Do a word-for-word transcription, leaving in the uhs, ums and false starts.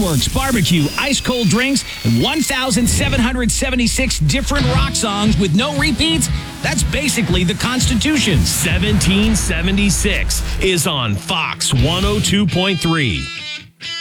fireworks, barbecue, ice-cold drinks, and one thousand seven hundred seventy-six different rock songs with no repeats? That's basically the Constitution. seventeen seventy-six is on Fox one oh two point three.